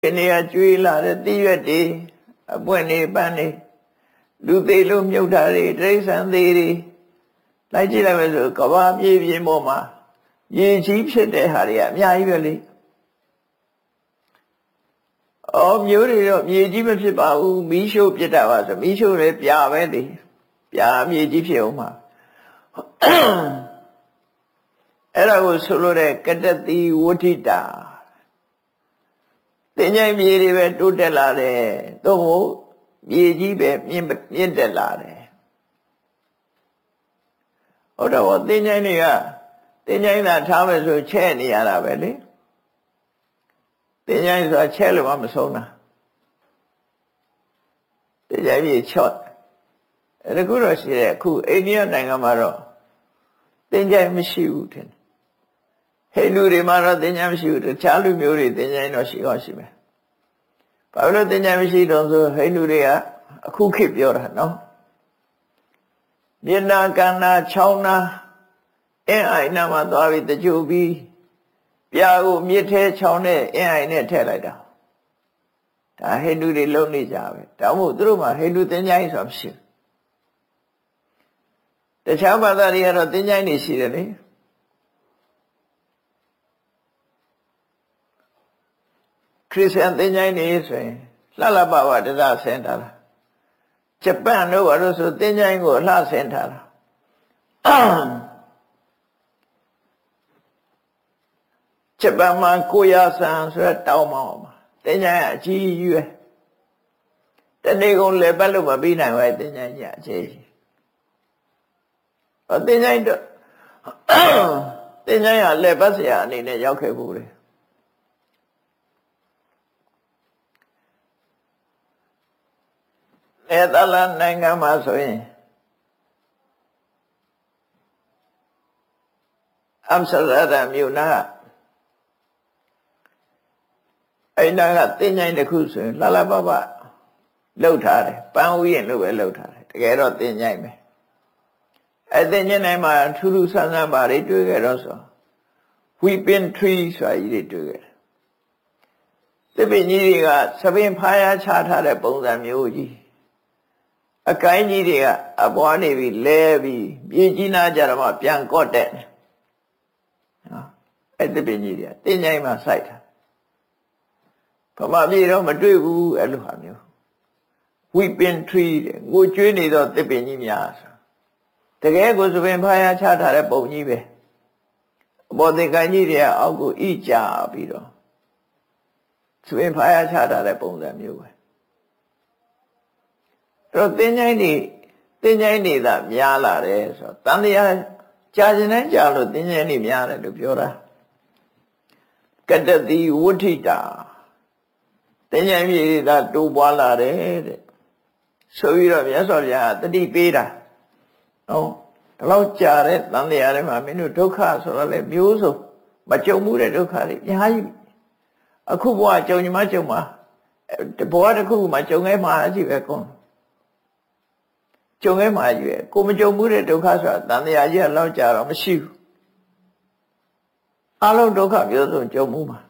နေရာကျွေးလာတဲ့တိရွက်တွေအပွင့်နေပန်းနေလူသေးလို့မြုပ်တာတွေတိရစ္ဆာန်သေးတွေလိုက်ကြည့်လိုက်မယ်ဆိုကဘာပြေးပြေးပေါ်မှာရေကြီးဖြစ်တဲ့ဟာတွေကအများကြီးပဲလေအော်မျိုးတွေတော့မြေကြီးမဖြစ်ပါဘူးမီးရှို့ပြစ်တာပါဆိုမီးရှို့လည်းပြာပဲလေပြာမြေကြီးဖြစ်အောင်မှာအဲ့ဒါကိုဆိုလို့တဲ့ကတတိဝဋ္ဌိတာတင်ញိုင်မြေတွေပဲတိုးတက်လာတယ်သို့မဟုတ်မြေကြီးပဲမြင့်တက်လာတယ်ဟုတ်တော့တင်ញိုင်တွေကတင်ញိုင်သာထားမယ်ဆိုချဲ့နေရတာပဲလေတင်ញိုင်ဆိုတာချဲ့လို့မဆုံးတာတင်ញိုင်မြေချော့အဲ့ဒါကတော့ရှိတယ်အခုအိန္ဒိယနိုင်ငံမှာတော့တင်ញိုင်မရှိဘူးထင်ဟိန္ဒူတွေမှာတော့တင်ញိုင်မရှိဘူးတခြားလူမျိုးတွေတင်ញိုင်တော့ရှိကောရှိမယ်ဘာလို့တင်ញိုင်မရှိတော့ဆိုဟိန္ဒူတွေကအခုခေတ်ပြောတာနော်မြေနာကန္နာချောင်းနာအင်းအိုင်နာမှာသွားပြီးတကြိုပြီးပြာကိုမြစ်ထဲချောင်းနဲ့အင်းအိုင်နဲ့ထည့်လိုက်တာဒါဟိန္ဒူတွေလုံနေကြပဲဒါမှမဟုတ်သူတို့မှာဟိန္ဒူတင်ញိုင်ဆိုတာမရှိဘူးတခြားဘာသာတွေကတော့တင်ញိုင်နေရှိတယ်လေခရစ်ယာန်တင်ញိုင်နေဆိုရင်လှလှပပတရဆင်းထားတာဂျပန်တို့ဘာလို့ဆိုတင်ញိုင်ကိုလှဆင်းထားတာဂျပန်မှာကိုရဆန်ဆိုတဲ့တောင်းမောင်းမှာတင်ញိုင်အကြီးကြီးပဲတနေ့ကုန်လည်းပတ်လို့မပြီးနိုင်ပါဘူးတင်ញိုင်ကြီးအကြီးကြီးတင်ញိုင်တော့တင်ញိုင်ကလည်းပတ်เสียအနေနဲ့ရောက်ခဲ့ဘူးလေနယ်သာလန်နိုင်ငံမှာဆိုရင်အမ်စတာဒမ်မြို့နာအဲ့နာကတင်ញိုင်တစ်ခုဆိုရင်လှလှပပလှုပ်ထားတယ်ပန်းဥယျာဉ်လို့ပဲလှုပ်ထားတယ်တကယ်တော့တင်ញိုင်ပဲအဲ့တင်ញိုင်တိုင်းမှာထူးထူးဆန်းဆန်းပါတွေတွေ့ခဲ့တော့ဆို weeping tree ဆိုတာကြီးတွေတွေ့ခဲ့တယ်သစ်ပင်ကြီးတွေကသပင်ဖားရချထားတဲ့ပုံစံမျိုးကြီးအကိုင်းကြီးတွေကအပွားနေပြီးလဲပြီးမြေကြီးနာကြတော့မှပြန်ကော့တဲ့နော်အဲ့သစ်ပင်ကြီးတွေကတင်ញိုင်မှာစိုက်တာဗမာပြည်တော့မတွေ့ဘူးအဲ့လိုဟာမျိုး weeping tree တဲ့ငိုကြွေးနေတော့သစ်ပင်ကြီးများဆိုတကယ်ကိုသပင်ဖားရချထားတဲ့ပုံကြီးပဲအပေါ်သင်္ကိုင်းကြီးတွေကအောက်ကိုဣကြပြီးတော့သပင်ဖားရချထားတဲ့ပုံစံမျိုးပဲအဲ့တော့တင်ញိုင်နေတာများလာတယ်ဆိုတော့တန်တရားကြာကျင်တိုင်းကြာလို့တင်ញိုင်နေများတယ်လို့ပြောတာကတတိဝဋ္ဌိတာတင်ញိုင်မြေသာတိုးပွားလာတယ်တဲ့ဆိုပြီးတော့မြတ်စွာဘုရားတတိပေးတာဟုတ်ဒီလောက်ကြာတဲ့တန်တရားတွေမှာမင်းတို့ဒုက္ခဆိုတော့လေမျိုးစုံမကြုံမှုတဲ့ဒုက္ခတွေအများကြီးအခုဘဝကြုံညီမကြုံမှာဘဝတစ်ခုမှကြုံခဲ့မှာအကြည့်ပဲကွန်းကြုံခဲ့မှာကြီးပဲကိုမကြုံမှုတဲ့ဒုက္ခဆိုတာတန်တရားကြီးကလောက်ကြာတော့မရှိဘူးအလုံးဒုက္ခမျိုးစုံကြုံမှုမှာ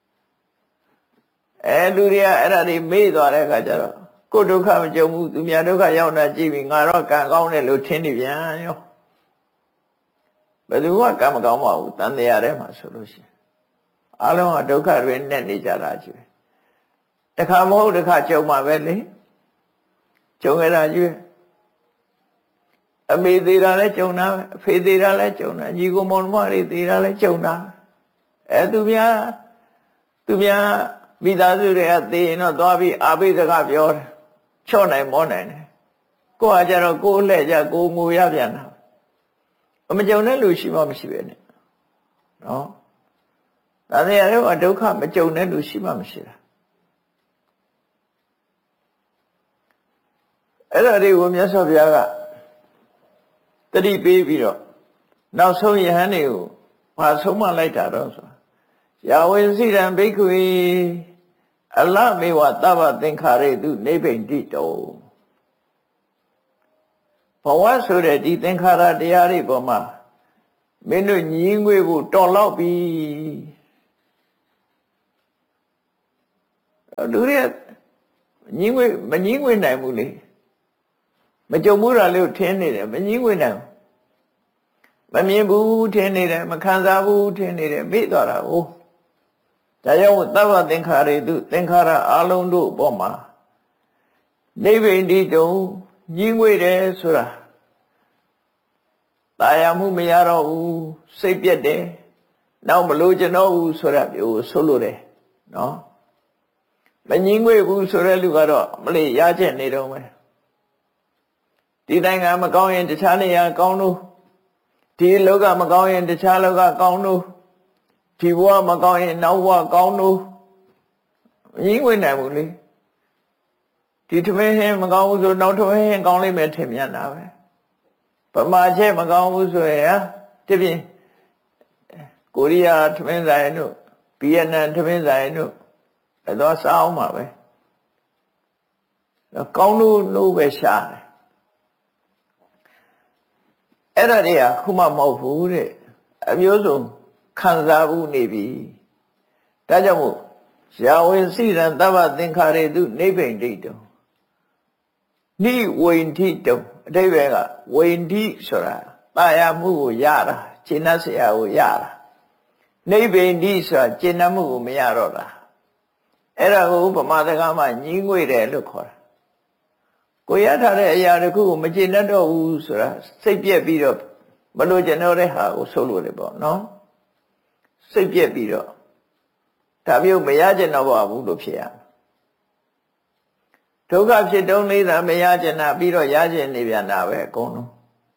လူတွေကအဲ့ဒါတွေမေ့သွားတဲ့အခါကျတော့ကိုဒုက္ခမကြုံဘူးသူများဒုက္ခရောက်တာကြည့်ပြီးငါတော့ကံကောင်းတယ်လို့ထင်နေပြန်ရောဘယ်သူကကံမကောင်းပါဘူးတန်တရားထဲမှာဆိုလို့ရှိရင်အလုံးကဒုက္ခတွေနဲ့နေကြတာကြီးပဲတခါမဟုတ်တခါကြုံမှာပဲလေကြုံရတာကြီးအမေသေးတာလည်းကြုံတာအဖေသေးတာလည်းကြုံတာညီကိုမောင်မတွေသေးတာလည်းကြုံတာသူများမိသားစုတွေကသေရင်တော့သွားပြီးအာဘိစကားပြောတယ်ချော့နိုင်မောနိုင်တယ်ကိုကကြတော့ကိုလှဲ့ကြကိုငိုရပြန်တာမကြုံတဲ့လူရှိမှမရှိပဲနဲ့နော်ဒါတွေကတော့ဒုက္ခမကြုံတဲ့လူရှိမှမရှိတာအဲ့ဒါတွေကိုမြတ်စွာဘုရားကတတိပေးပြီးတော့နောက်ဆုံးယဟန်တွေကိုဘာဆုံးမလိုက်တာတော့ဆိုယာဝေစိရံဘိက္ခွေအလမေဝသဗ္ဗသင်္ခါရေတုနိဗ္ဗိန္တိတောဘဝဆိုတဲ့ဒီသင်္ခါရတရားတွေပေါ်မှာမင်းတို့ညီငွေဖို့တော်လောက်ပြီလူတွေကညင်းငွေမညင်းငွေနိုင်ဘူးလေမကြုံဘူးတာလေးကိုထင်းနေတယ်မညင်းငွေနိုင်မမြင်ဘူးထင်းနေတယ်မခံစားဘူးထင်းနေတယ်မေ့သွားတာဟုတ်ဒါကြောင့်သဗ္ဗသင်္ခါရေတုသင်္ခါရအလုံးတို့အပေါ်မှာနိဗ္ဗိန္တိတုံညင်းငွေတယ်ဆိုတာตายမှုမရတော့ဘူးစိတ်ပြက်တယ်နောက်မလို့ကျွန်တော်ဘူးဆိုတာမျိုးဆိုလို့တယ်နော်မငြင်းငွေဘူးဆိုတဲ့လူကတော့မလေးရချက်နေတော့မယ်ဒီနိုင်ငံမကောင်းရင်တခြားနေရာကောင်းလို့ဒီလောကမကောင်းရင်တခြားလောကကောင်းလို့ဒီဘဝမကောင်းရင်နောက်ဘဝကောင်းလို့ငြင်းငွေနိုင်ဘူးလေဒီထမင်းဟင်းမကောင်းဘူးဆိုနောက်ထမင်းဟင်းကောင်းလိမ့်မယ်ထင်မြန်တာပဲပမာချက်မကောင်းဘူးဆိုရင်တပြင်းကိုရီးယားထမင်းဆိုင်တို့ဗီယက်နမ်ထမင်းဆိုင်တို့တော့စားအောင်ပါပဲကောင်းလို့ပဲရှာတယ်အဲ့ဒါတွေကခုမှမဟုတ်ဘူးတဲ့အမျိုးစုံခံစားမှုနေပြီဒါကြောင့်မို့ယာဝေစိရံသဗ္ဗသင်္ခါရေတုနိဗ္ဗိန္တိတုနိဝိန္ထိတုအတိပ္ပယ်ကဝိန္ထိဆိုတာတာယာမှုကိုရတာရှင်းတ်ဆရာကိုရတာနိဗ္ဗိန္တိဆိုတာရှင်းတ်မှုကိုမရတော့တာအဲ့ဒါကိုဗမာစကားမှာညင်းငွေတယ်လို့ခေါ်တာကိုရထားတဲ့အရာတခုကိုမရှင်းတတ်တော့ဘူးဆိုတာစိတ်ပြက်ပြီးတော့မလို့ကျွန်တော်တဲ့ဟာကိုဆုပ်လို့တယ်ပေါ့နော်စိတ်ပြက်ပြီးတော့ဒါမျိုးမရကျင်တော့ပါဘူးလို့ဖြစ်ရဒုက္ခဖြစ်တုံးလေးသာမရကျင်တာပြီးတော့ရကျင်နေပြန်တာပဲအကုန်လုံး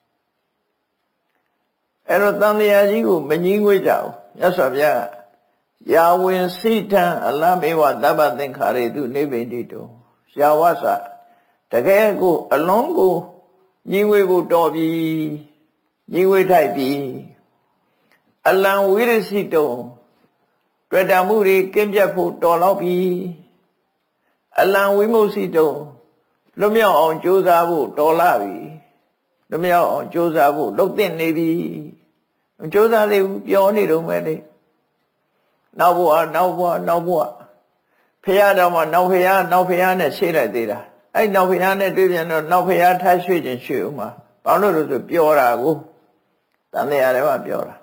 အဲ့တော့တန်တရားကြီးကိုမငြင်းငွေကြဘူးမြတ်စွာဘုရားယာဝင်စိတံအလမေဝသဗ္ဗသင်္ခါရေတုနိဗ္ဗိန္တိတုယာဝဆတကယ်ကိုအလုံးကိုငြင်းငွေကိုတော်ပြီငြင်းငွေထိုက်ပြီအလံဝိရစိတုံတွေ့တာမှုတွေကင်းပြတ်ဖို့တော်တော့ပြီအလံဝိမုတ်စိတုံလွတ်မြောက်အောင်ကြိုးစားဖို့တော်လာပြီလွတ်မြောက်အောင်ကြိုးစားဖို့လုပ်သင့်နေပြီကြိုးစားသေးဘူးပြောနေတော့မယ်လေနောက်ဘဝဖရာတော်မှာနောက်ဖရာနဲ့ရှေ့လိုက်သေးတာအဲ့နောက်ဖရာနဲ့တွေ့ပြန်တော့နောက်ဖရာထားရွှေ့ခြင်းရွှေ့ဦးမှာဘာလို့လဲဆိုပြောတာကိုတန်တရားတွေမှာပြောတာ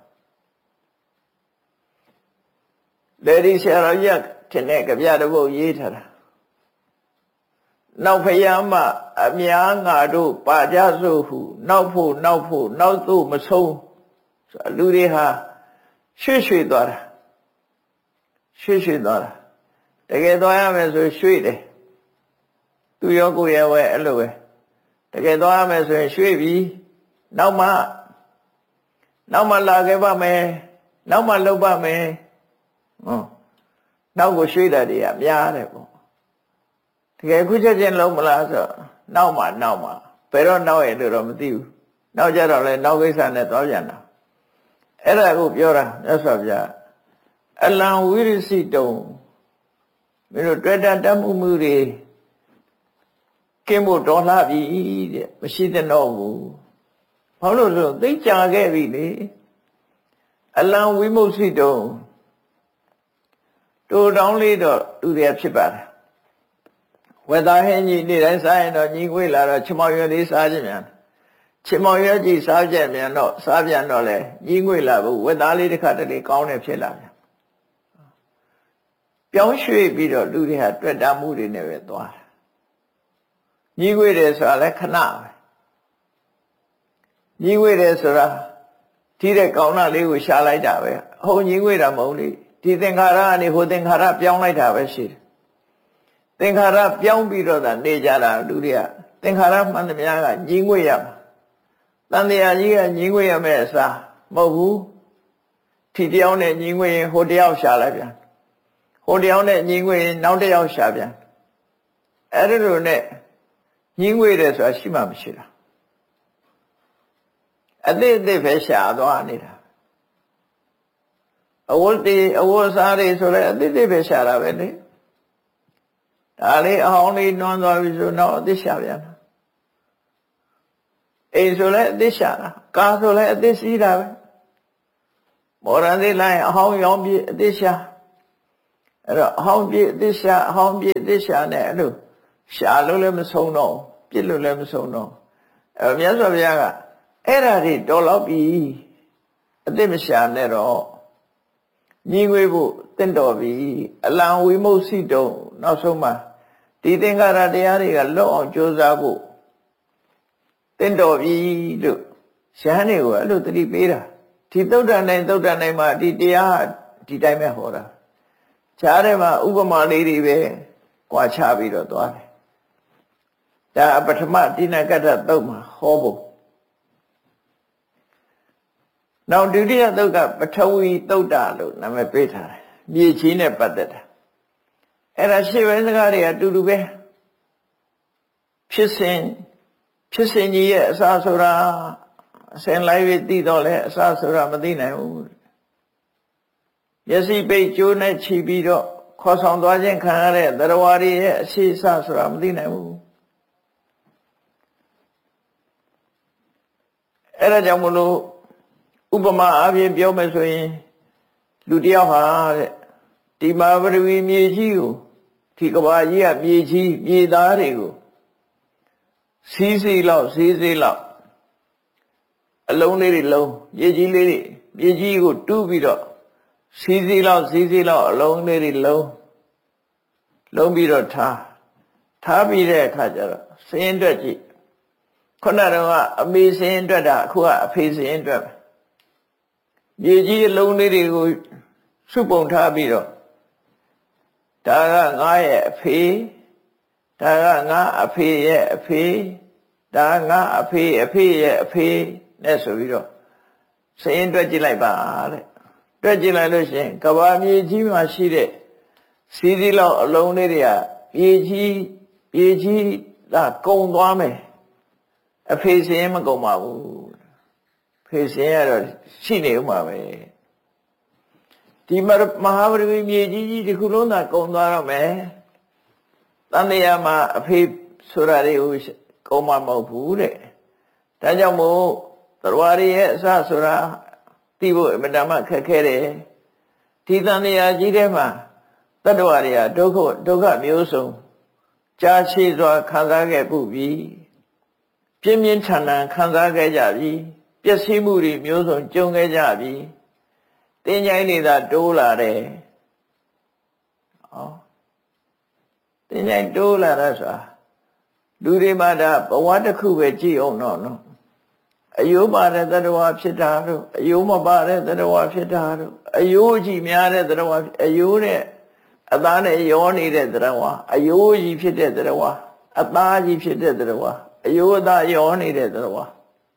လေဒီဆရာတော်ကြီးထင်တဲ့ကြပြတစ်ပုဒ်ရေးထားတာနောက်ဖရာမှအများငါတို့ပါကြစို့ဟုနောက်ဖို့နောက်သို့မဆုံးလူတွေဟာရွှေ့သွားတာတကယ်သွားရမယ်ဆိုရွှေ့တယ်သူရောကိုယ်ရဲ့ဝဲအဲ့လိုပဲတကယ်သွားရမယ်ဆိုရင်ရွှေ့ပြီးနောက်မှလာခဲ့ပါမယ်နောက်မှလုပ်ပါမယ်နောက်ကိုရွှေ့တာတွေကများတယ်ပေါ့တကယ်ခုချက်ချင်းလုံးမလားဆိုနောက်မှဘယ်တော့နောက်ရဲ့လို့တော့မသိဘူးနောက်ကြတော့လဲနောက်ကိစ္စနဲ့သွားပြန်တာအဲ့ဒါကိုပြောတာမြတ်စွာဘုရားအလံဝိရစိတုံမင်းတို့တွေ့တာတတ်မှုတွေကင်းဖို့တော်လှပြီတဲ့မရှိတဲ့တော့ဘူးဘာလို့လဲဆိုသိကြခဲ့ပြီလေအလံဝိမုတ်စိတုံတိုးတောင်းလေးတော့သူတွေဖြစ်ပါတယ်ဝေသားဟင်းကြီးနေ့တိုင်းစားရင်တော့ညီငွေလာတော့ချမောင်ရွက်လေးစားခြင်းများချမောင်ရွက်ကြီးစားကြမြန်တော့စားပြန်တော့လေညီငွေလာဘူးဝေသားလေးတစ်ခါတလေကောင်းတယ်ဖြစ်လာပြန်ပြောင်းရွှေ့ပြီးတော့လူတွေဟာတွေ့တာမှုတွေနဲ့ပဲသွားတာညီငွေတယ်ဆိုတာလည်းခဏပဲညီငွေတယ်ဆိုတာဒီတဲ့ကောင်းတာလေးကိုရှာလိုက်တာပဲဟိုညီငွေတာမဟုတ်လေဒီသင်္ခါရကနေဟိုသင်္ခါရပြောင်းလိုက်တာပဲရှိတယ်သင်္ခါရပြောင်းပြီးတော့သာနေကြတာလူတွေကသင်္ခါရမှန်သမျှကညီငွေရမှာတန်တရားကြီးကညီငွေရမယ်အစားမဟုတ်ဘူးထီတယောက်နဲ့ညီငွေရင်ဟိုတယောက်ရှာလိုက်ပြန်ဟိုတယောက်နဲ့ညီငွေရင်နောက်တယောက်ရှာပြန်အဲ့ဒီလိုနဲ့ညီငွေတယ်ဆိုတာရှိမှမရှိတာအသေးပဲရှာသွားနေတာအဝတ်စားတွေဆိုလည်းအသေးပဲရှာတာပဲလေဒါလေးအဟောင်းလေးနွမ်းသွားပြီဆိုတော့အသေးရှာပြန်တာအိမ်ဆိုလည်းအသေးရှာတာကားဆိုလည်းအသေးစီးတာပဲမော်ရန်သေးလိုက်အဟောင်းရောင်းပြီးအသေးရှာအဲ့တော့အဟောင်းပြည့်သစ္စာအဟောင်းပြည့်သစ္စာနဲ့အဲ့လိုရှာလို့လည်းမဆုံးတော့ပြစ်လို့လည်းမဆုံးတော့အဲ့မြတ်စွာဘုရားကအဲ့ဓာတွေတော်တော့ပြီအသိမရှာနဲ့တော့ညီငွေဖို့တင့်တော်ပြီအလံဝိမုတ်စိတုံနောက်ဆုံးမှာဒီသင်္ခါရတရားတွေကလွတ်အောင်ကြိုးစားဖို့တင့်တော်ပြီလို့ရဟန်းတွေကိုအဲ့လိုသတိပေးတာဒီသုဒ္ဓနိုင်မှာဒီတရားဒီတိုင်းပဲဟောတာခြားထဲမှာဥပမာလေးတွေပဲကြွားချပြီးတော့သွားတယ်ဒါပထမတိဏကတ္တသုတ်မှာဟောဖို့နောက်ဒုတိယသုတ်ကပထဝီသုတ်တာလို့နာမည်ပေးထားတယ်မြေကြီးနဲ့ပတ်သက်တာအဲ့ဒါရှေ့ပိုင်းစကားတွေအတူတူပဲဖြစ်စဉ်ကြီးရဲ့အစဆိုတာအစဉ်လိုက်ပြီးသိတော့လဲအစဆိုတာမသိနိုင်ဘူးမျက်စိပိတ်ကြိုးနဲ့ခြိပြီးတော့ခေါ်ဆောင်သွားခြင်းခံရတဲ့သရဝါတွေရဲ့အရှိအစဆိုတာမသိနိုင်ဘူးအဲ့ဒါကြောင့်မလို့ဥပမာအပြင်ပြောမယ်ဆိုရင်လူတယောက်ဟာတဲ့ဒီမဟာပထဝီမြေကြီးကိုဒီကဘာကြီးကမြေကြီးမြေသားတွေကိုစီးလောက်အလုံးလေးတွေလုံးမြေကြီးလေးတွေမြေကြီးကိုတူးပြီးတော့စီးလောက်အလုံးလေးတွေလုံးပြီးတော့ထားပြီးတဲ့အခါကျတော့စင်းအတွက်ကြည့်ခုနကအမေစင်းအတွက်တာအခုကအဖေစင်းအတွက်မြေကြီးအလုံးလေးတွေကိုစုပုံထားပြီးတော့ဒါကငါရဲ့အဖေဒါကငါအဖေရဲ့အဖေဒါငါအဖေရဲ့အဖေနဲ့ဆိုပြီးတော့စရင်တွက်ကြည့်လိုက်ပါတဲ့တွက်ကြည့်လိုက်လို့ရှိရင်ကဘာမြေကြီးမှာရှိတဲ့စီးလောက်အလုံးလေးတွေကမြေကြီးကကုံသွားမယ်အဖေစရင်မကုံပါဘူးဖေစရင်ကတော့ရှိနေဥမှာပဲဒီမဟာပရိဝေမြေကြီးဒီခုလုံးသာကုံသွားတော့မယ်တန်တရားမှာအဖေဆိုတာတွေကိုကုံမမဟုတ်ဘူးတဲ့ဒါကြောင့်မို့သရဝရရဲ့အစဆိုတာသိဖို့အမတမခက်ခဲတယ်ဒီတန်တရားကြီးထဲမှာတတ္တဝါတွေကဒုက္ခမျိုးစုံကြာရှည်စွာခံစားခဲ့ပုပြီပြင်းပြင်းထန်ထန်ခံစားခဲ့ကြပြီပျက်စီးမှုတွေမျိုးစုံကြုံခဲ့ကြပြီတင်းကြိုင်းနေတာတိုးလာတယ်တင်းကြိုင်းတိုးလာတာဆိုတာလူတွေမှာဒါဘဝတစ်ခုပဲကြည့်အောင်တော့နော်အယိုးပါတဲ့သတ္တဝါဖြစ်တာတို့အယိုးမပါတဲ့သတ္တဝါဖြစ်တာတို့အယိုးကြီးများတဲ့သတ္တဝါအယိုးနဲ့အသားနဲ့ရောနေတဲ့သတ္တဝါအယိုးကြီးဖြစ်တဲ့သတ္တဝါအသားကြီးဖြစ်တဲ့သတ္တဝါအယိုးအသားရောနေတဲ့သတ္တဝါ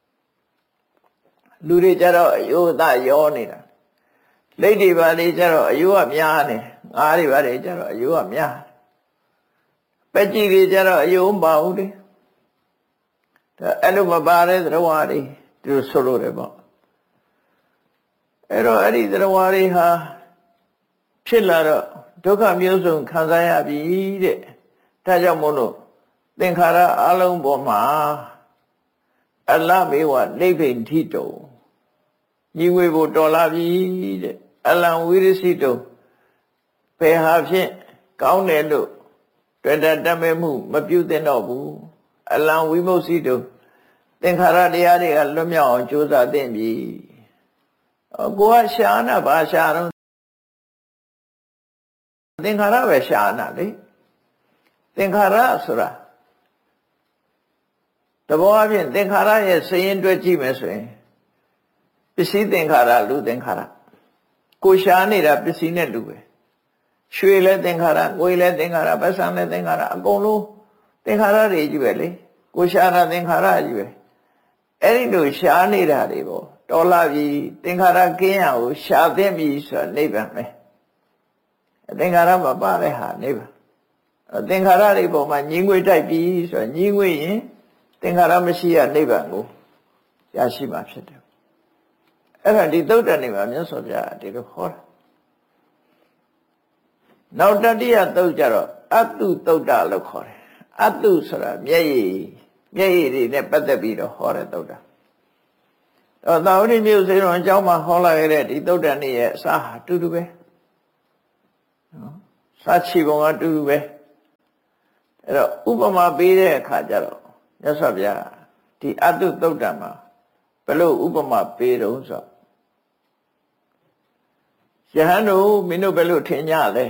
လူတွေကြတော့အယိုးအသားရောနေတာလက်တွေပါလေကြတော့အယိုးကများနေငါးတွေပါလေကြတော့အယိုးကများပက်ကြီးတွေကြတော့အယိုးမပါဘူးလေဒါအဲ့လိုမပါတဲ့သတ္တဝါတွေသူဆိုလို့တယ်ပေါ့အဲ့တော့အဲ့ဒီသတ္တဝါတွေဟာဖြစ်လာတော့ဒုက္ခမျိုးစုံခံစားရပြီတဲ့ဒါကြောင့်မို့လို့သင်္ခါရအလုံးပေါ်မှာအလမေဝနိဗ္ဗိန်ထိတုံညီငွေဖို့တော်လာပြီတဲ့အလံဝိရစိတုံဘယ်ဟာဖြင့်ကောင်းတယ်လို့တွေ့တတ်မဲ့မှုမပြုသင့်တော့ဘူးအလံဝိမုတ်စိတုံသင်္ခါရတရားတွေကလွတ်မြောက်အောင်ကြိုးစားသင့်ပြီကိုကရှာနာဘာရှာတော့သင်္ခါရပဲရှာနာလေသင်္ခါရဆိုတာတဘောအပြင်သင်္ခါရရဲ့စရင်တွက်ကြည့်မယ်ဆိုရင်ပစ္စည်းသင်္ခါရလူသင်္ခါရကိုရှာနေတာပစ္စည်းနဲ့တူပဲရွှေလည်းသင်္ခါရငွေလည်းသင်္ခါရပတ်စံလည်းသင်္ခါရအကုန်လုံးသင်္ခါရတွေကြီးပဲလေကိုရှာတာသင်္ခါရကြီးပဲအဲ့ဒီလိုရှာနေတာတွေပေါ့တော်လာပြီသင်္ခါရကင်းရကိုရှာသင့်ပြီဆိုတာနိဗ္ဗာန်ပဲသင်္ခါရမပါတဲ့ဟာနိဗ္ဗာန်သင်္ခါရတွေပေါ်မှာညီငွေတိုက်ပြီဆိုတာညီငွေရင်သင်္ခါရမရှိရနိဗ္ဗာန်ကိုရရှိမှာဖြစ်တယ်အဲ့ဒါဒီသုတ္တန်နေမှာမြတ်စွာဘုရားဒီလိုဟောတာနောက်တတိယသုတ်ကြတော့အတုသုတ္တလို့ခေါ်တယ်အတုဆိုတာမျက်ရည်တွေနဲ့ပတ်သက်ပြီးတော့ဟောတဲ့သုတ္တတော့သာဝတိမြို့စေတော်အကြောင်းမှာဟောလာခဲ့တဲ့ဒီသုတ္တန်ရဲ့အစဟာတူတူပဲနော်စာချီပုံကတူတူပဲအဲ့တော့ဥပမာပေးတဲ့အခါကျတော့မြတ်စွာဘုရားဒီအတုသုတ်တံမှာဘလို့ဥပမာပေးတော့ဆိုယဟန်တို့မင်းတို့ဘယ်လိုထင်ကြလဲ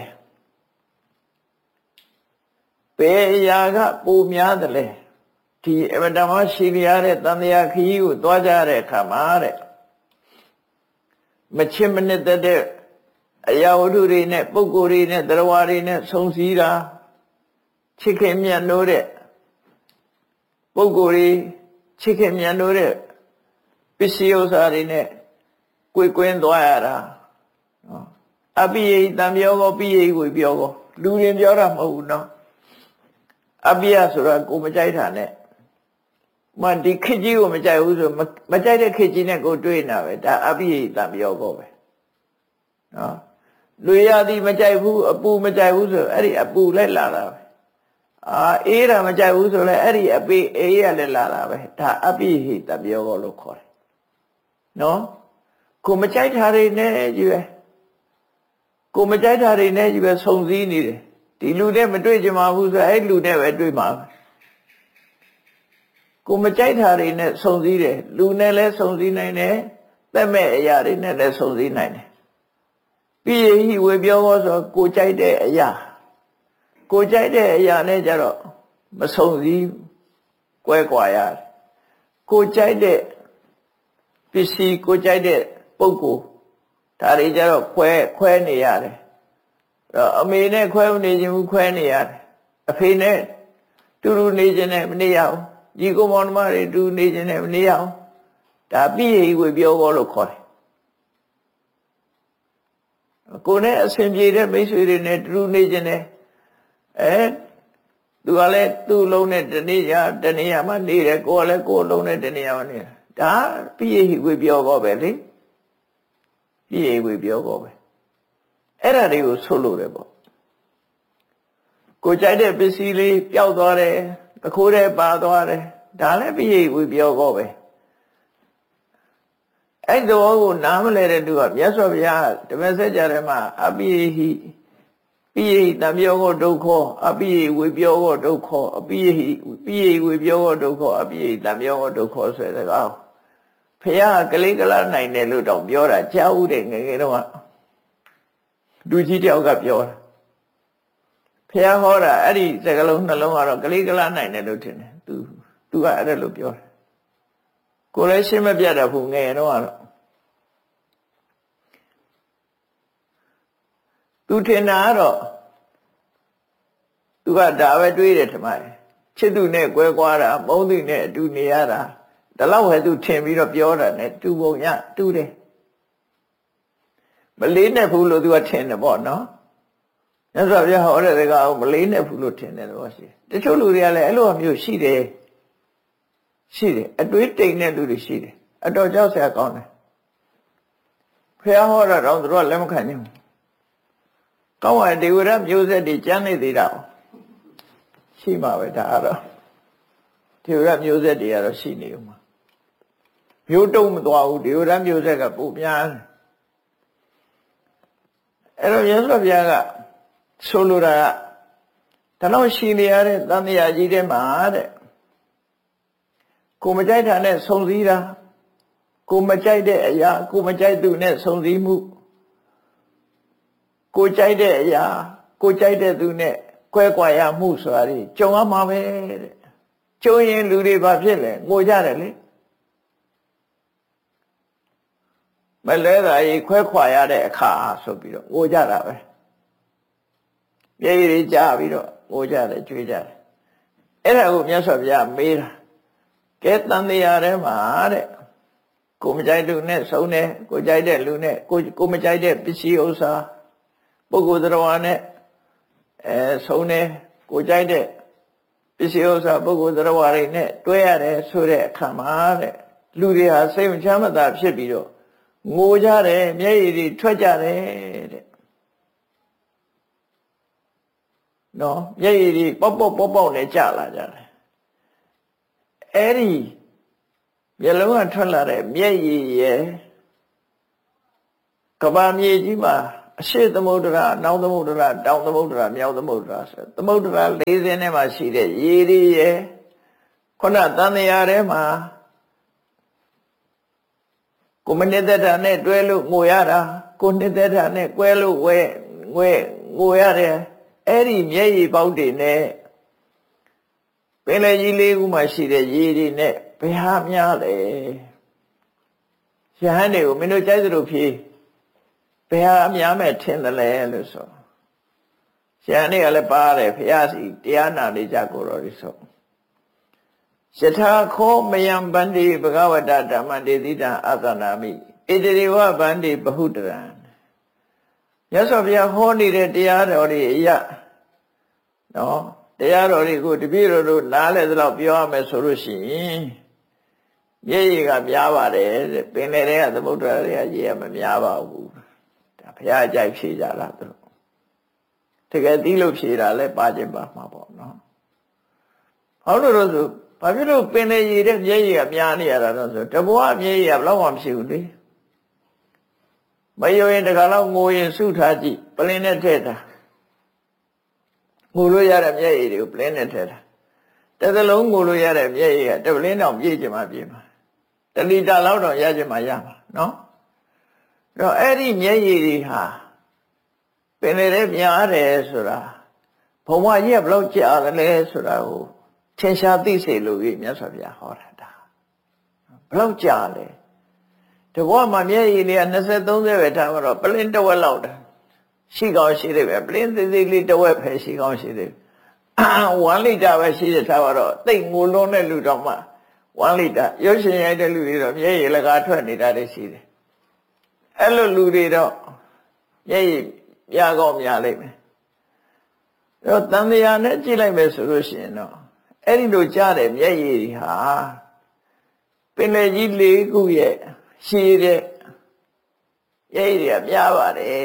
ဘယ်အရာကပိုများတယ်လဲဒီအမတ္မရှိရတဲ့တန်တရားခရီးကိုသွားကြတဲ့အခါမှာတဲ့မချစ်မနစ်တဲ့အရာဝတ္ထုတွေနဲ့ပုဂ္ဂိုလ်တွေနဲ့တရားဝါတွေနဲ့ဆုံစည်းတာချစ်ခင်မြတ်လို့တဲ့ပုဂ္ဂိုလ်တွေချစ်ခင်မြတ်လို့တဲ့ပစ္စည်းဥစ္စာတွေနဲ့ကိုယ်ကွင်းသွားရတာနော်အပိယိတံပြောကောပိယိကိုပြောကောလူရင်ပြောတာမဟုတ်ဘူးနော်အပိယဆိုတာကိုမကြိုက်တာနဲ့မဒီခေတ်ကြီးကိုမကြိုက်ဘူးဆိုမကြိုက်တဲ့ခေတ်ကြီးနဲ့ကိုတွေ့နေတာပဲဒါအပိယိတံပြောကောပဲနော်လူရသည်မကြိုက်ဘူးအပူမကြိုက်ဘူးဆိုအဲ့ဒီအပူလိုက်လာတာပဲအေးတာမကြိုက်ဘူးဆိုလဲအဲ့ဒီအပိအေးရလည်းလာတာပဲဒါအပိဟိတပြောကောလို့ခေါ်တယ်နော်ကိုမကြိုက်တာတွေနဲ့ကြီးပဲကိုမကြိုက်တာတွေနဲ့ကြီးပဲဆုံစည်းနေတယ်ဒီလူနဲ့မတွေ့ကြမှာဘူးဆိုအဲ့လူနဲ့ပဲတွေ့မှာပဲကိုမကြိုက်တာတွေနဲ့ဆုံစည်းတယ်လူနဲ့လည်းဆုံစည်းနိုင်တယ်သက်မဲ့အရာတွေနဲ့လည်းဆုံစည်းနိုင်တယ်ပြီးရင်ဝေပြောကောဆိုကိုကြိုက်တဲ့အရာကိုကြိုက်တဲ့အရာနဲ့ကြတော့မဆုံစည်းကွဲကွာရတယ်ကိုကြိုက်တဲ့ပစ္စည်းကိုကြိုက်တဲ့ပုဂ္ဂိုလ်ဒါတွေကြတော့ခွဲနေရတယ်အမေနဲ့ခွဲမနေခြင်းဘူးခွဲနေရတယ်အဖေနဲ့တူတူနေခြင်းနဲ့မနေရဘူးညီကိုမောင်နှမတွေတူနေခြင်းနဲ့မနေရဘူးဒါပြည့်ရည်ဝေပြောကောလို့ခေါ်တယ်ကိုနဲ့အစဉ်ပြေတဲ့မိတ်ဆွေတွေနဲ့တူနေခြင်းနဲ့သူကလည်းသူ့လုံးနဲ့တနေ့မှနေတယ်ကိုကလည်းကိုယ်လုံးနဲ့တနေ့မှနေတယ်ဒါပြည့်ရည်ဝေပြောကောပဲလေပြည့်ရည်ဝေပြောကောပဲအဲ့ဒါတွေကိုဆွလို့တယ်ပေါ့ကိုကြိုက်တဲ့ပစ္စည်းလေးပျောက်သွားတယ်တခိုးတဲ့ပါသွားတယ်ဒါလည်းပြည့်ရည်ဝေပြောကောပဲအဲ့တော့ကိုနားမလဲတဲ့သူကမြတ်စွာဘုရားဓမ္မစကြာထဲမှာအပိယဟိပိယဟိတံပြောကောဒုက္ခအပိယဝေပြောကောဒုက္ခအပိယဟိပိယဝေပြောကောဒုက္ခအပိယတံပြောကောဒုက္ခဆိုတဲ့ကောင်ဘုရားကလေးကလာနိုင်တယ်လို့တော့ပြောတာကြားဦးတယ်ငယ်ငယ်တော့လူကြီးတယောက်ကပြောတာဘုရားဟောတာအဲ့ဒီစကားလုံးနှလုံးကတော့ကလေးကလာနိုင်တယ်လို့ထင်တယ်သူကအဲ့ဒါလို့ပြောတယ်ကိုယ်လည်းရှင်းမပြတ်တော့ဘူးငယ်တော့သူထင်တာကတော့သူကဒါပဲတွေးတယ်ထင်ပါတယ်ချစ်သူနဲ့ကွဲကွာတာမုန်းသူနဲ့အတူနေရတာဒါတော့ဟဲ့သူထင်ပြီးတော့ပြောတာ ਨੇ တူပုံရတူတယ်မလေးနဲ့ဘူးလို့သူကထင်တယ်ပေါ့နော်မြတ်စွာဘုရားဟောတဲ့စကားကိုမလေးနဲ့ဘူးလို့ထင်တယ်တော့ရှိတချို့လူတွေကလည်းအဲ့လိုမျိုးရှိတယ်အတွေးတိမ်တဲ့လူတွေရှိတယ်အတော်ကြောက်စရာကောင်းတယ်ဘုရားဟောတာတော့သူတို့ကလက်မခံဘူးကောင်းပါဒေဝရမျိုးဆက်တွေကျမ်းနေသေးတာရှိမှာပဲဒါကတော့ဒေဝရမျိုးဆက်တွေကတော့ရှိနေဦးမှာမျိုးတုံးမသွားဘူးဒေဝရမျိုးဆက်ကပိုများတယ်အဲ့တော့မြတ်စွာဘုရားကဆိုလိုတာကဒါတော့ရှိနေရတဲ့သံဃာကြီးတဲ့မှာတဲ့ကိုမကြိုက်တာနဲ့ဆုံစည်းတာကိုမကြိုက်တဲ့အရာကိုမကြိုက်သူနဲ့ဆုံစည်းမှုကိုကြိုက်တဲ့အရာကိုကြိုက်တဲ့သူနဲ့ကွဲကွာရမှုဆိုတာကြီးကြုံရမှာပဲတဲ့ကြုံရင်လူတွေဘာဖြစ်လဲငိုကြတယ်လေမလဲတာကြီးခွဲခွာရတဲ့အခါဆိုပြီးတော့ငိုကြတာပဲမျက်ရည်ကျပြီးတော့ငိုကြတယ်ကြွေးကြတယ်အဲ့ဒါကိုမြတ်စွာဘုရားမေးတာကဲတန်တရားထဲမှာတဲ့ကိုမကြိုက်လူနဲ့ဆုံးတယ်ကိုကြိုက်တဲ့လူနဲ့ကိုမကြိုက်တဲ့ပစ္စည်းဥစ္စာပုဂ္ဂိုလ်တော်နဲ့ဆုံးတယ်ကိုကြိုက်တဲ့ပစ္စည်းဥစ္စာပုဂ္ဂိုလ်တော်တွေနဲ့တွဲရတယ်ဆိုတဲ့အခါမှာတဲ့လူတွေဟာစိတ်မချမ်းသာဖြစ်ပြီးတော့ငိုကြတယ်မျက်ရည်တွေထွက်ကြတယ်တဲ့နော်မျက်ရည်တွေပေါက်နဲ့ကျလာကြတယ်အဲ့ဒီမျက်လုံးကထွက်လာတဲ့မျက်ရည်ရဲ့ကဘာမြေကြီးမှာအရှိသမုဒ္ဒရာနောက်သမုဒ္ဒရာတောင်သမုဒ္ဒရာမြောက်သမုဒ္ဒရာဆိုသမုဒ္ဒရာ40နဲ့မှရှိတဲ့ရေတွေရဲ့ခုနတန်တရားထဲမှာကိုမနှစ်သက်တာနဲ့တွဲလို့ငိုရတာကိုနှစ်သက်တာနဲ့ကွဲလို့ငိုရတယ်အဲ့ဒီမျက်ရည်ပေါက်တွေနဲ့ပင်လယ်ကြီးလေးခုမှရှိတဲ့ရေတွေနဲ့ဘယ်ဟာများလဲရဟန်းတွေကိုမင်းတို့ကြိုက်သလိုဖြေဘယ်ဟာများမဲ့ထင်တယ်လဲလို့ဆိုရဟန်းတွေကလည်းပါတယ်ဘုရားစီတရားနာနေကြကိုတော်ဒီဆိုယထာခောမယံဗန္တိဘဂဝတဓမ္မတေတိတံအသနာမိဣတိရိဝဗန္တိဘဟုတရံမြတ်စွာဘုရားဟောနေတဲ့တရားတော်တွေအရနော်တရားတော်တွေကိုတပည့်တော်တို့နားလဲသလောက်ပြောရမယ်ဆိုလို့ရှိရင်မျက်ရည်ကများပါတယ်တဲ့ပင်လယ်ထဲကသမုဒ္ဒရာတွေကရေကမများပါဘူးဒါဘုရားအကြိုက်ဖြေကြတာသူတို့တကယ်သိလို့ဖြေတာလဲပါခြင်းပါမှာပေါ့နော်ဟောလို့ဆိုဘာဖြစ်လို့ပင်လယ်ရေတဲ့မျက်ရည်ကများနေရတာတော့ဆိုတဘွားမျက်ရည်ကဘယ်တော့မှမရှိဘူးလေမယုံရင်တခါတော့ငိုရင်စုထားကြည့်ပလင်းနဲ့ထည့်တာငိုလို့ရတဲ့မျက်ရည်တွေကိုပလင်းနဲ့ထည့်တာတစ်သလုံးငိုလို့ရတဲ့မျက်ရည်ကတပလင်းတော့ပြည့်ချင်မှပြည့်မှာ1 လီတာလောက်တော့ရချင်မှရမှာနော်တော့အဲ့ဒီမျက်ရည်တွေဟာပင်လယ်ထဲများတယ်ဆိုတာဘုံမကြီးကဘယ်လောက်ကြာတယ်လဲဆိုတာကိုထင်ရှားသိစေလို့မြတ်စွာဘုရားဟောတာဒါဘယ်လောက်ကြာလဲတဘောမှာမျက်ရည်လေးက20-30ပဲထားတော့ပလင်းတစ်ဝက်လောက်တာရှိကောင်းရှိတယ်ပဲပလင်းသေးသေးလေးတစ်ဝက်ပဲရှိကောင်းရှိတယ်1 လီတာပဲရှိတဲ့ထားတော့တိတ်ငိုလုံးတဲ့လူတော့မှ1 လီတာရုပ်ရှင်ရိုက်တဲ့လူတွေတော့မျက်ရည်လကားထွက်နေတာတွေရှိတယ်အဲ့လိုလူတွေတော့မျက်ရည်ပြကောင်းများလိမ့်မယ်တော့တန်တရားနဲ့ကြည့်လိုက်မယ်ဆိုလို့ရှိရင်တော့အဲ့ဒီလိုကြားတဲ့မျက်ရည်ဟာပင်လယ်ကြီး4ခုရဲ့ရှည်တဲ့မျက်ရည်တွေကများပါတယ်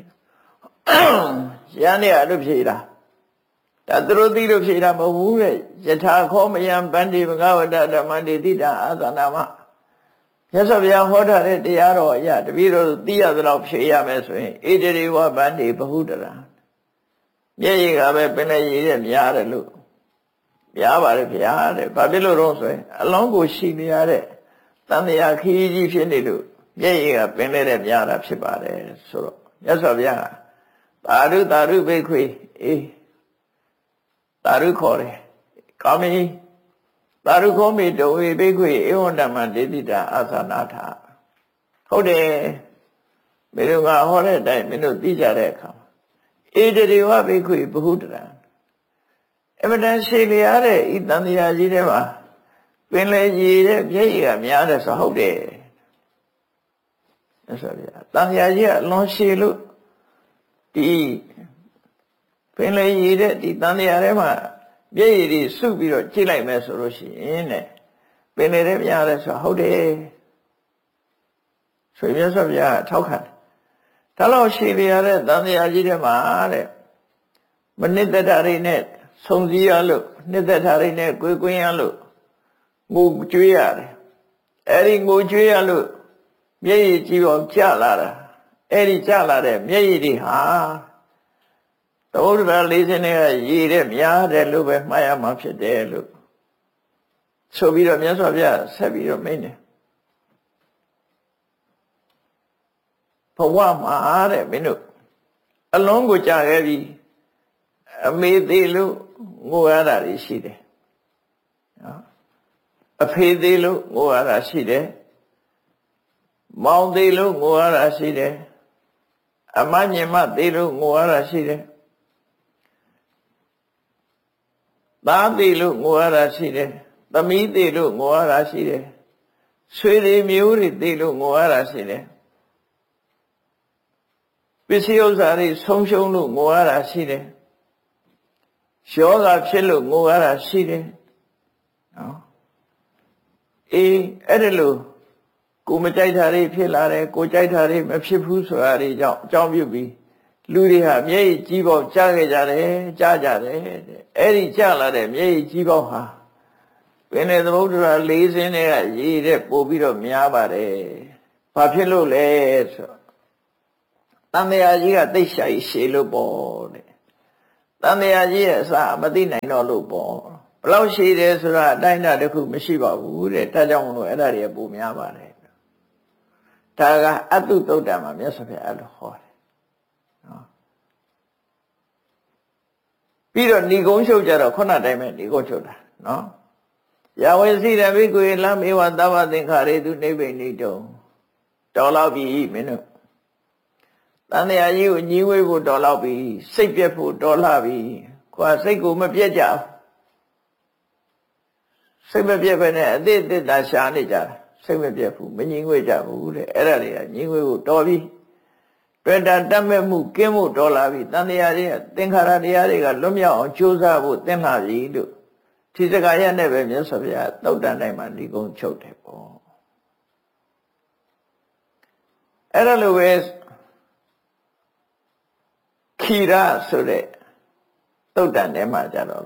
ရန်နေရလို့ဖြေတာဒါသူတို့သိလို့ဖြေတာမဟုတ်ဘူးတဲ့ယထာခောမယံဗန္တိဘဂဝတဓမ္မတေတိတံအာသနာမမြတ်စွာဘုရားဟောထားတဲ့တရားတော်အရာတပည့်တော်သိရသလောက်ဖြေရမယ်ဆိုရင်ဣတိရိဝဗန္တိဘဟုတရံမျက်ရည်ကပဲပင်လယ်ရည်တဲ့များတယ်လို့များပါတယ်ဗျာတဲ့ဘာဖြစ်လို့တော့ဆိုရင်အလုံးကိုရှိနေရတဲ့တန်တရားခီးကြီးဖြစ်နေလို့မျက်ရည်ကပင်လယ်တဲ့များတာဖြစ်ပါတယ်ဆိုတော့မြတ်စွာဘုရားသာဓုသာဓုဘိခွေအေးသာဓုခေါ်တယ်ကာမိသာဓုခေါ်မိတဝေဘိခွေဧဝံဓမ္မဒေတိတာအာသနာထဟုတ်တယ်မင်းတို့ကဟောတဲ့အတိုင်းမင်းတို့သိကြတဲ့အခါဧတရေဝဘိခွေဘဟုတရံအမတန်ရှိလျားတဲ့ဤတန်တရားကြီးထဲမှာပင်လေကြီးတဲ့မျက်ရည်ကများတယ်ဆိုဟုတ်တယ်ဆိုဗျာတန်တရားကြီးကအလွန်ရှိလို့ဒီပင်လေကြီးတဲ့ဒီတန်တရားထဲမှာမျက်ရည်တွေစုပြီးတော့ကြည့်လိုက်မယ်ဆိုလို့ရှိရင်တဲ့ပင်လေထဲများတယ်ဆိုဟုတ်တယ်ဆိုမြတ်စွာဘုရားထောက်ခံတယ်ဒါလို့ရှိလျားတဲ့တန်တရားကြီးထဲမှာတဲ့မနစ်တတာတွေနဲ့ဆုံစည်းရလို့နှစ်သက်တာတွေနဲ့ကိုယ်ကွင်းရလို့ငိုကြွေးရတယ်အဲ့ဒီငိုကြွေးရလို့မျက်ရည်ကြီးပေါ်ကျလာတာအဲ့ဒီကျလာတဲ့မျက်ရည်တွေဟာသမုဒ္ဒရာ40နဲ့ရည်တဲ့များတယ်လို့ပဲမှားရမှာဖြစ်တယ်လို့ဆိုပြီးတော့မြတ်စွာဘုရားဆက်ပြီးတော့မိန့်တယ်ဘဝမှာတဲ့မင်းတို့အလုံးကိုကြာခဲ့ပြီအမေသေးလို့ငိုရတာရှိတယ်နော်အဖေသေးလို့ငိုရတာရှိတယ်မောင်သေးလို့ငိုရတာရှိတယ်အမညင်မသေးလို့ငိုရတာရှိတယ်သားသေးလို့ငိုရတာရှိတယ်သမီးသေးလို့ငိုရတာရှိတယ်ဆွေတွေမျိုးတွေသေးလို့ငိုရတာရှိတယ်ပစ္စည်းဥစ္စာတွေဆုံးရှုံးလို့ငိုရတာရှိတယ်ယောဂဖြစ်လို့ငိုရတာရှိတယ်နော်အေးအဲ့ဒါလို့ကိုမကြိုက်တာတွေဖြစ်လာတယ်ကိုကြိုက်တာတွေမဖြစ်ဘူးဆိုတာတွေကြောင့်အကြောင်းပြုပြီးလူတွေဟာမျက်ရည်ကြီးပေါက်ကြားခဲ့ကြတယ်ကြားကြတယ်တဲ့အဲ့ဒီကြားလာတဲ့မျက်ရည်ကြီးပေါက်ဟာပင်လေသမုဒ္ဒရာ40နဲ့ကရေတဲ့ပို့ပြီးတော့များပါတယ်ဘာဖြစ်လို့လဲဆိုတန်တရားကြီးကသိရှာရှည်လို့ပေါ့တဲ့တန်တရားကြီးရဲ့အစမသိနိုင်တော့လို့ပေါ့ဘလောက်ရှည်တယ်ဆိုတာအတိုင်းအတာတစ်ခုမရှိပါဘူးတဲ့ဒါကြောင့်မလို့အဲ့ဒါတွေပုံများပါတယ်ဒါကအတုသုတ်တံမှာမြတ်စွာဘုရားအဲ့လိုဟောတယ်နော်ပြီးတော့ဏိဂုံးချုပ်ကြတော့ခုနတိုင်းပဲဏိဂုံးချုပ်တာနော်ယဝေစီရဘိကွေလမေဝသဗ္ဗသင်္ခါရေတုနိဗ္ဗိနိတုံတော်လောက်ပြီမင်းတို့တန်တရားကြီးကိုညီးဝေးဖို့တော်လောက်ပြီစိတ်ပြက်ဖို့တော်လှပြီခွာစိတ်ကိုမပြက်ကြစိတ်မပြက်ပဲနဲ့အတိအတာရှာနေကြတာစိတ်မပြက်ဘူးမညီးဝေးကြဘူးတဲ့အဲ့ဒါတွေကညီးဝေးဖို့တော်ပြီတွေ့တာတတ်မဲ့မှုကင်းဖို့တော်လာပြီတန်တရားကြီးသင်္ခါရတရားတွေကလွတ်မြောက်အောင်ကြိုးစားဖို့သင်လာပြီလို့ဒီစကားရနဲ့ပဲမြတ်စွာဘုရားသုတ်တန်တိုင်းမှာဏိဂုံးချုပ်တယ်ပေါ့အဲ့ဒါလိုပဲခိရဆိုတဲ့သုတ်တန်ထဲမှာကြတော့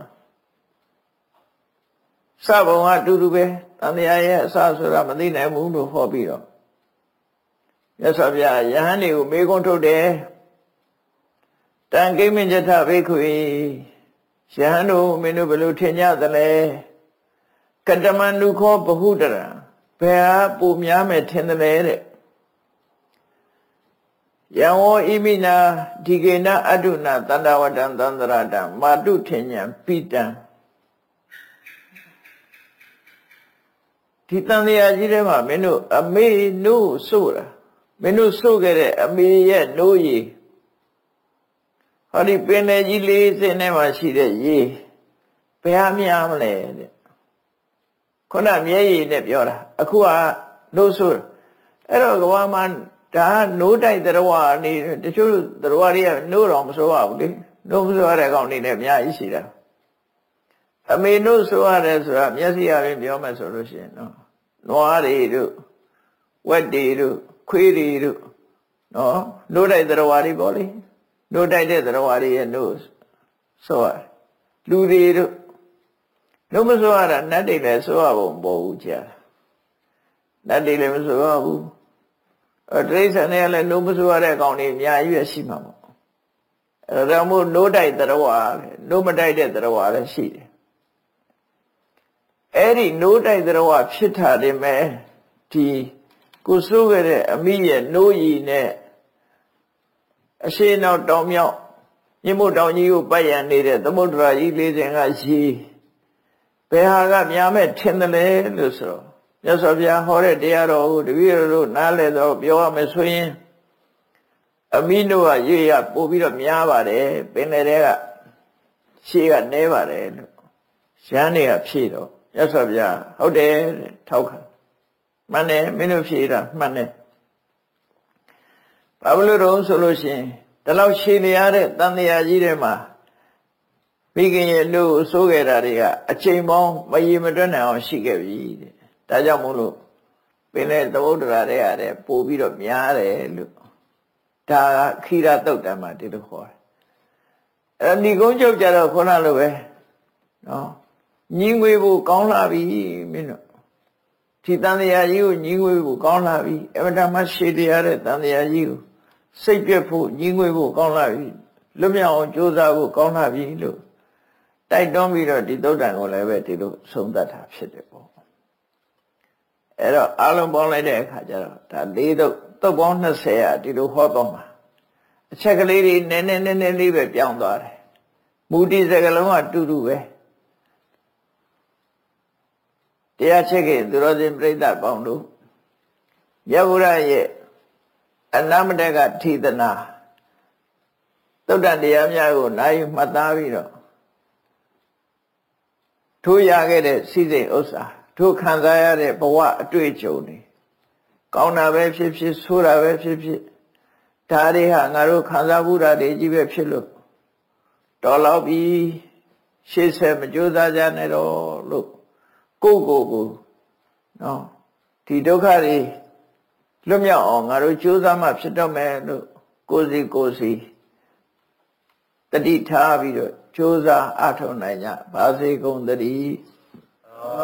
စဘုံကအတူတူပဲတန်တရားရဲ့အစဆိုတာမသိနိုင်ဘူးလို့ဟောပြီးတော့မြတ်စွာဘုရားယဟန်တွေကိုမေးခွန်းထုတ်တယ်တန်ကိမဉ္စထဘိက္ခွေယဟန်တို့မင်းတို့ဘယ်လိုထင်ကြသလဲကတမန္တုခောဘဟုတရံဘယ်ဟာပုံများမယ်ထင်သလဲတဲ့ယံဝဣမိနာဒီကေနအတုနာတန္တဝတံသန္တရတံမာတုထင်ညာပိတံဒီတန်တရားကြီးထဲမှာမင်းတို့အမေနို့ဆို့တာမင်းတို့ဆို့ခဲ့တဲ့အမေရဲ့နိုးရည်ဟောဒီပင်လေကြီးလေးစင်းထဲမှာရှိတဲ့ရေဘယ်ဟာများမလဲတဲ့ခုနမျက်ရည်နဲ့ပြောတာအခုကနိုးဆို့အဲ့တော့ကဘာမှဒါနိုးတိုက်တရားနေတချို့တရားတွေကနိုးတော့မဆိုးရဘူးလေနိုးမဆိုးရတဲ့ကောင်နေနဲ့အများကြီးရှိတာအမေနို့ဆိုရတယ်ဆိုတာမျက်စိအရင်ပြောမယ်ဆိုလို့ရှိရင်နော်နွားတွေတို့ဝက်တွေတို့ခွေးတွေတို့နော်နိုးတိုက်တရားတွေပေါ့လေနိုးတိုက်တဲ့တရားတွေရဲ့နို့ဆိုရလူတွေတို့နို့မဆိုရတာနတ်တွေလည်းဆိုရဖို့မပေါ်ဘူးကြာနတ်တွေလည်းမဆိုရဘူးတိရစ္ဆာန်တွေကလည်းနိုးမဆိုရတဲ့ကောင်တွေအများကြီးရှိမှာပေါ့အဲဒါမို့နိုးတိုက်တရားနိုးမတိုက်တဲ့တရားလည်းရှိတယ်အဲ့ဒီနိုးတိုက်တရားဖြစ်တာတယ်မဲ့ဒီကိုစိုးခဲ့တဲ့အမိရဲ့နိုးရည်နဲ့အရှိနောက်တောင်မြောက်မြင့်မို့တောင်ကြီးကိုပတ်ရန်နေတဲ့သမုဒ္ဒရာကြီးလေးစဉ်ကရေဘယ်ဟာကများမဲ့ထင်တယ်လဲလို့ဆိုတော့မြတ်စွာဘုရားဟောတဲ့တရားတော်ကိုတပည့်တော်တို့နားလည်တော့ပြောရမယ်ဆိုရင်အမိနို့ကရေရပို့ပြီးတော့များပါတယ်ပင်လယ်တွေကရှေးကနဲပါတယ်လို့ရဟန်းတွေကဖြေတော့မြတ်စွာဘုရားဟုတ်တယ်ထောက်ခံမှန်တယ်မင်းတို့ဖြေတာမှန်တယ်ဘာလို့တော့ဆိုလို့ရှိရင်ဒီလောက်ရှည်နေရတဲ့တန်တရားကြီးထဲမှာမိခင်ရဲ့လူအစိုးခဲ့တာတွေကအချိန်ပေါင်းမရေမတွက်နိုင်အောင်ရှိခဲ့ပြီတဲ့ဒါကြောင့်မို့လို့ပင်တဲ့သမုဒ္ဒရာတွေရတယ်ပို့ပြီးတော့များတယ်လို့ဒါကခိရသုတ်တံမှာဒီလိုခေါ်တယ်အဲ့ဒီကုန်းချုပ်ကြတော့ခုနလိုပဲနော်ညီငွေဖို့ကောင်းလာပြီမင်းတို့ဒီတန်တရားကြီးကိုညီငွေဖို့ကောင်းလာပြီအမတမရှည်တရားတဲ့တန်တရားကြီးကိုစိတ်ပြတ်ဖို့ညီငွေဖို့ကောင်းလာပြီလွတ်မြောက်အောင်ကြိုးစားဖို့ကောင်းလာပြီလို့တိုက်တွန်းပြီးတော့ဒီသုတ်တံကိုလည်းပဲဒီလိုဆုံးသတ်တာဖြစ်တယ်ပေါ့အဲ့တော့အလုံးပေါင်းလိုက်တဲ့အခါကျတော့ဒါ၄သုတ်ပေါင်း20อ่ะဒီလိုဟောတော့မှာအချက်ကလေးတွေနည်းနည်းလေးပဲပြောင်းသွားတယ်မူတည်စကလုံးကတူတူပဲတရားချက်ကသူတော်စင်ပြိဿပေါင်းတို့မြတ်ဗုဒ္ဓရဲ့အနမတကထိသနာသုတ်တန်တရားများကိုနိုင်မှတ်သားပြီးတော့ထိုးရခဲ့တဲ့စိစိတ်ဥစ္စာထိုးခံစားရတဲ့ဘဝအတွေ့အကြုံတွေကောင်းတာပဲဖြစ်ဖြစ်ဆိုးတာပဲဖြစ်ဖြစ်ဒါတွေဟာငါတို့ခံစားမှုတာတွေကြီးပဲဖြစ်လို့တော်လောက်ပြီရှေ့ဆက်မကြိုးစားကြနဲ့တော့လို့ကိုနော်ဒီဒုက္ခတွေလွတ်မြောက်အောင်ငါတို့ကြိုးစားမှဖြစ်တော့မယ်လို့ကိုယ်စီတတိထားပြီးတော့ကြိုးစားအထောက်နိုင်ကြဘာစေကုန်သတည်း